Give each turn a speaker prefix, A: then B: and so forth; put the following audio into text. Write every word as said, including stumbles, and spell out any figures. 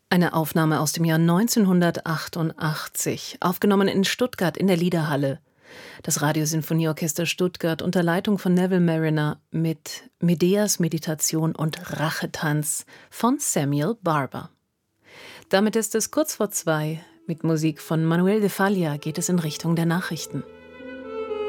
A: Eine Aufnahme aus dem Jahr neunzehnhundertachtundachtzig, aufgenommen in Stuttgart in der Liederhalle. Das Radiosinfonieorchester Stuttgart unter Leitung von Neville Marriner mit Medeas Meditation und Rachetanz von Samuel Barber. Damit ist es kurz vor zwei. Mit Musik von Manuel de Falla geht es in Richtung der Nachrichten.